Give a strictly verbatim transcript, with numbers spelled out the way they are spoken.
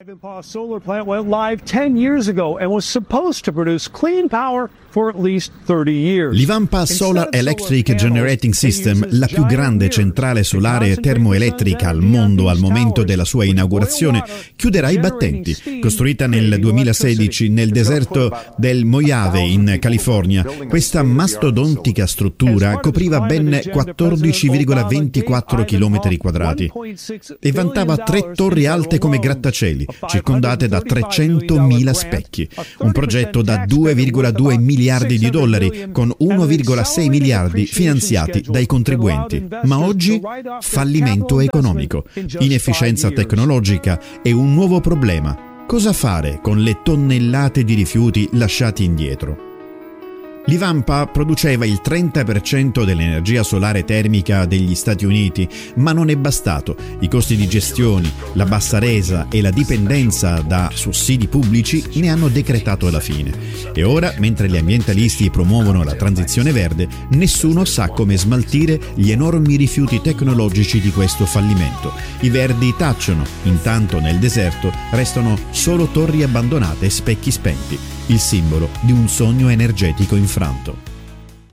Ivanpah solar plant went live ten years ago and was supposed to produce clean power for at least thirty years. L'Ivanpah Solar Electric Generating System, la più grande centrale solare termoelettrica al mondo al momento della sua inaugurazione, chiuderà i battenti. Costruita nel duemilasedici nel deserto del Mojave in California, questa mastodontica struttura copriva ben quattordici virgola ventiquattro chilometri quadrati e vantava tre torri alte come grattacieli, circondate da trecentomila specchi. Un progetto da due virgola due miliardi di dollari, con uno virgola sei miliardi finanziati dai contribuenti. Ma oggi fallimento economico, inefficienza tecnologica e un nuovo problema: cosa fare con le tonnellate di rifiuti lasciati indietro? L'Ivanpah produceva il trenta per cento dell'energia solare termica degli Stati Uniti, ma non è bastato. I costi di gestione, la bassa resa e la dipendenza da sussidi pubblici ne hanno decretato la fine. E ora, mentre gli ambientalisti promuovono la transizione verde, nessuno sa come smaltire gli enormi rifiuti tecnologici di questo fallimento. I verdi tacciono, intanto nel deserto restano solo torri abbandonate e specchi spenti, il simbolo di un sogno energetico infranto.